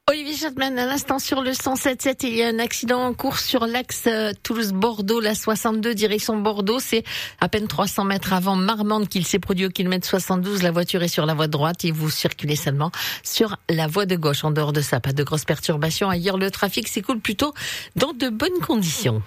Olivier Chapman, à l'instant sur le 107.7, il y a un accident en cours sur l'axe Toulouse-Bordeaux, la 62 direction Bordeaux. C'est à peine 300 mètres avant Marmande qu'il s'est produit au kilomètre 72. La voiture est sur la voie de droite et vous circulez seulement sur la voie de gauche. En dehors de ça, pas de grosses perturbations. Ailleurs, le trafic s'écoule plutôt dans de bonnes conditions.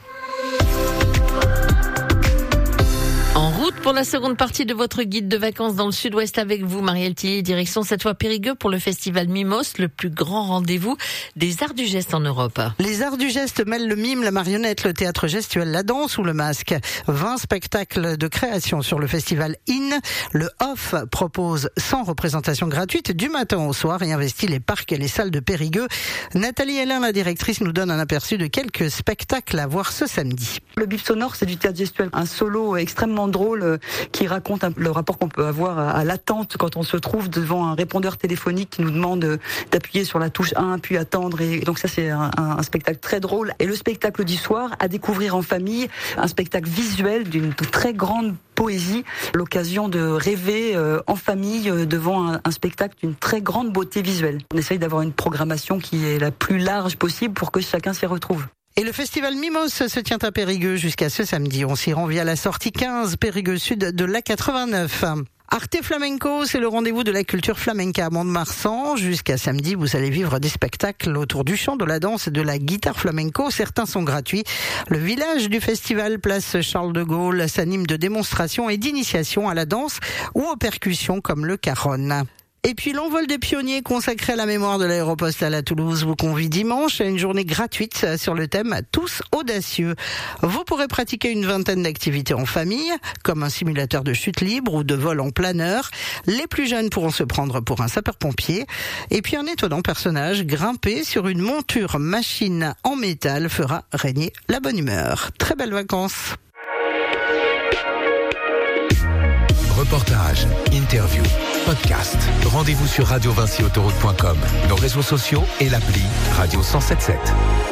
En route pour la seconde partie de votre guide de vacances dans le sud-ouest avec vous, Marielle Tilly, direction cette fois Périgueux pour le festival Mimos, le plus grand rendez-vous des arts du geste en Europe. Les arts du geste mêlent le mime, la marionnette, le théâtre gestuel, la danse ou le masque. 20 spectacles de création sur le festival IN. Le OFF propose 100 représentations gratuites du matin au soir et investit les parcs et les salles de Périgueux. Nathalie Hélin, la directrice, nous donne un aperçu de quelques spectacles à voir ce samedi. Le bip sonore, c'est du théâtre gestuel, un solo extrêmement drôle qui raconte le rapport qu'on peut avoir à l'attente quand on se trouve devant un répondeur téléphonique qui nous demande d'appuyer sur la touche 1 puis attendre, et donc ça c'est un spectacle très drôle. Et le spectacle du soir à découvrir en famille, un spectacle visuel d'une très grande poésie, l'occasion de rêver en famille devant un spectacle d'une très grande beauté visuelle. On essaye d'avoir une programmation qui est la plus large possible pour que chacun s'y retrouve. Et le festival Mimos se tient à Périgueux jusqu'à ce samedi. On s'y rend via la sortie 15, Périgueux Sud de l'A89. Arte Flamenco, c'est le rendez-vous de la culture flamenca à Mont-de-Marsan. Jusqu'à samedi, vous allez vivre des spectacles autour du chant, de la danse et de la guitare flamenco. Certains sont gratuits. Le village du festival, place Charles de Gaulle, s'anime de démonstrations et d'initiations à la danse ou aux percussions comme le caron. Et puis l'envol des pionniers consacré à la mémoire de l'aéropostale à Toulouse vous convie dimanche à une journée gratuite sur le thème Tous audacieux. Vous pourrez pratiquer une vingtaine d'activités en famille, comme un simulateur de chute libre ou de vol en planeur. Les plus jeunes pourront se prendre pour un sapeur-pompier. Et puis un étonnant personnage grimpé sur une monture machine en métal fera régner la bonne humeur. Très belles vacances. Reportages, interviews, podcasts. Rendez-vous sur radiovincyautoroute.com, nos réseaux sociaux et l'appli Radio 107.7.